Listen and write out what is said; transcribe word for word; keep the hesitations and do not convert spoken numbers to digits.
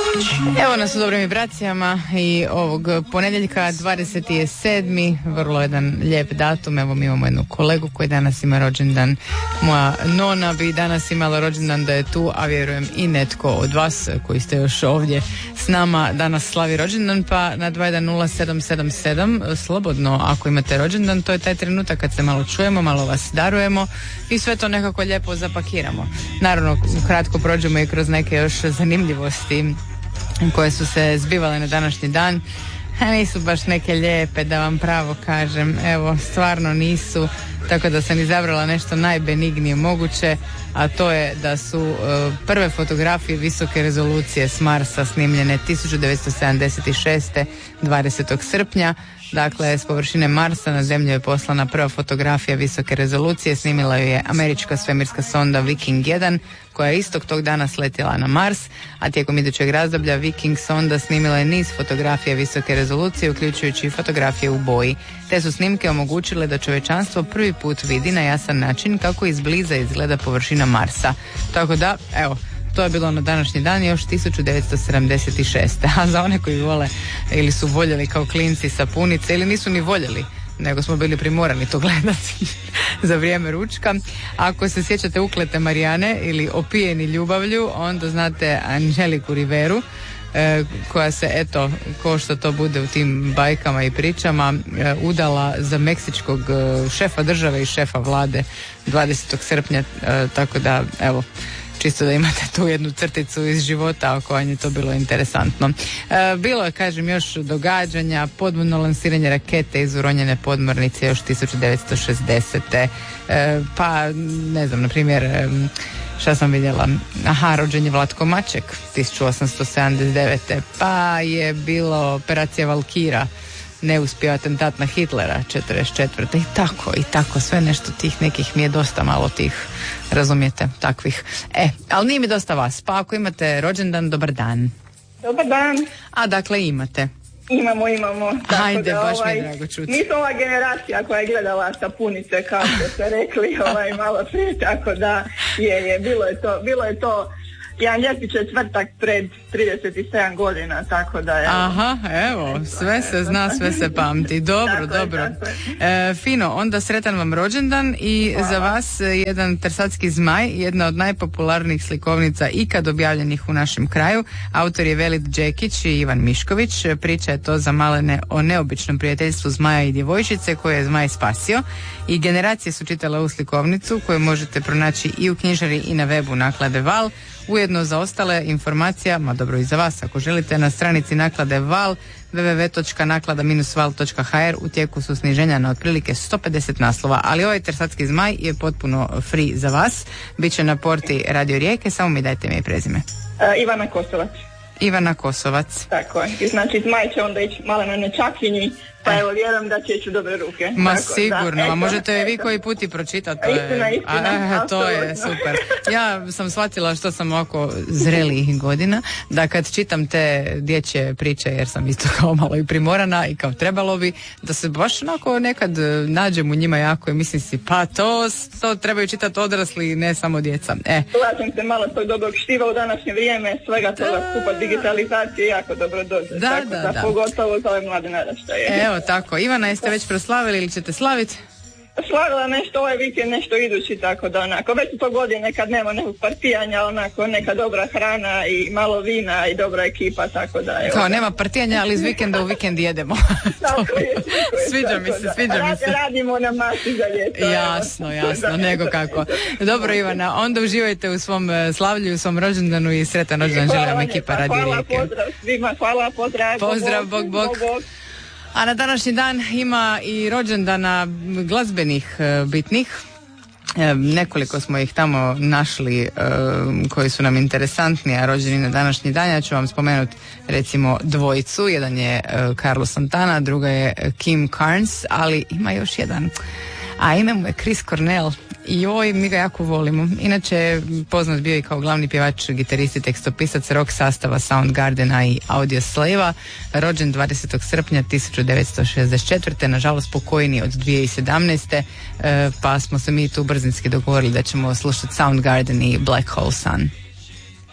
Evo nas u dobrim vibracijama i ovog ponedjeljka dvadeset sedmi vrlo jedan lijep datum. Evo mi imamo jednu kolegu koji danas ima rođendan. Moja nona bi danas imala rođendan da je tu, a vjerujem i netko od vas koji ste još ovdje s nama danas slavi rođendan, pa na dva jedan nula sedam sedam sedam slobodno ako imate rođendan, to je taj trenutak kad se malo čujemo, malo vas darujemo i sve to nekako lijepo zapakiramo. Naravno, kratko prođemo i kroz neke još zanimljivosti koje su se zbivale na današnji dan. Nisu baš neke lijepe, da vam pravo kažem, evo stvarno nisu, tako da sam izabrala nešto najbenignije moguće, a to je da su uh, prve fotografije visoke rezolucije s Marsa snimljene tisuću devetsto sedamdeset šeste. dvadesetog srpnja. Dakle, s površine Marsa na Zemlju je poslana prva fotografija visoke rezolucije, snimila ju je američka svemirska sonda Viking jedan, koja je istog tog dana sletjela na Mars, a tijekom idućeg razdoblja Viking sonda snimila je niz fotografija visoke rezolucije, uključujući i fotografije u boji. Te su snimke omogućile da čovječanstvo prvi put vidi na jasan način kako izbliza izgleda površina Marsa. Tako da, evo, to je bilo na današnji dan još tisuću devetsto sedamdeset šeste. A za one koji vole ili su voljeli kao klinci sapunice ili nisu ni voljeli, nego smo bili primorani to gledati za vrijeme ručka. Ako se sjećate Uklete Marijane ili Opijeni ljubavlju, onda znate Anželiku Riveru, e, koja se, eto, ko što to bude u tim bajkama i pričama, e, udala za meksičkog e, šefa države i šefa vlade dvadesetog srpnja, e, tako da, evo, čisto da imate tu jednu crticu iz života ako vam je to bilo interesantno. E, bilo je, kažem, još događanja, podmorno lansiranje rakete iz uronjene podmornice još tisuću devetsto šezdesete. E, pa, ne znam, na primjer, e, šta sam vidjela? Aha, rođen je Vlatko Maček tisuću osamsto sedamdeset devete. Pa je bilo operacija Valkira, neuspio atentat na Hitlera četrdeset četvrte. I tako, i tako, sve nešto tih nekih mi je dosta malo tih, razumijete, takvih. E, ali nije mi dosta vas, pa ako imate rođendan, dobar dan. Dobar dan. A, dakle, imate. Imamo, imamo. Tako Ajde, da, baš ovaj, mi je drago čuti. Nisam ova generacija koja je gledala sapunice, kao što ste rekli, ovaj, malo prije, tako da je, je, bilo je to, bilo je to jedan lijepi četvrtak pred trideset sedam godina, tako da je... Aha, evo, sve se zna, sve se pamti. Dobro, tako dobro. Je, e, fino, onda sretan vam rođendan i hvala. Za vas jedan Trsatski zmaj, jedna od najpopularnijih slikovnica ikad objavljenih u našem kraju. Autor je Velit Đekić i Ivan Mišković. Priča je to za malene o neobičnom prijateljstvu zmaja i djevojčice koje je zmaj spasio. I generacije su čitale ovu slikovnicu koju možete pronaći i u knjižari i na webu Naklade Val. Ujedno za ostale informacija, ma dobro i za vas ako želite, na stranici Naklade Val w w w točka naklada val točka h r u tijeku su sniženja na otprilike sto pedeset naslova, ali ovaj Trsatski zmaj je potpuno free za vas. Biće na porti Radio Rijeke, samo mi dajte ime i prezime. Uh, Ivana Kosovac. Ivana Kosovac. Tako je. I znači zmaj će onda ići malo na nečakinji, pa evo vjerujem da će ići u dobre ruke. Ma tako, sigurno, da. a možete je vi koji puti pročitati. To istina, je, istina, a, to je super. Ja sam shvatila što sam oko zrelijih godina, da kad čitam te dječje priče, jer sam isto kao malo i primorana i kao trebalo bi, da se baš onako nekad nađem u njima jako i mislim si, pa to, to trebaju čitati odrasli, ne samo djeca. E. Ulažem se malo tog dobrog štiva u današnje vrijeme, svega toga skupa digitalizacije jako dobro dođe. Da, tako da, da, da. Pogotovo za ove mlade naraštaje. Evo tako. Ivana, jeste već proslavili ili ćete slaviti? Slavila nešto ovaj vikend, nešto idući, tako da onako, već su to godine kad nema nekog partijanja, onako neka dobra hrana i malo vina i dobra ekipa, tako da je. Kao nema partijanja, ali iz vikenda u vikend jedemo. Tako je, tako je, sviđa mi se, sviđa Rad, mi se. Radimo na masi za ljeto. Jasno, jasno, nego kako. Dobro, Ivana, onda uživajte u svom slavlju, u svom rođendanu i sretan rođendan želim vam ekipa Radio Rijeke. Hvala, pozdrav svima, hvala, pozdrav. Pozdrav, bog, bog. bog, bog. A na današnji dan ima i rođendana glazbenih e, bitnih. E, nekoliko smo ih tamo našli e, koji su nam interesantni, a rođeni na današnji dan. Ja ću vam spomenuti recimo dvojicu. Jedan je e, Carlos Santana, druga je Kim Carnes, ali ima još jedan. A ime mu je Chris Cornell. I joj, mi ga jako volimo. Inače je poznat bio i kao glavni pjevač, gitarist i tekstopisac rock sastava Soundgardena i Audioslave-a, rođen dvadesetog srpnja tisuću devetsto šezdeset četvrte. Nažalost pokojni od dvije tisuće sedamnaeste. E, pa smo se mi tu brzinski dogovorili da ćemo slušati Soundgarden i Black Hole Sun.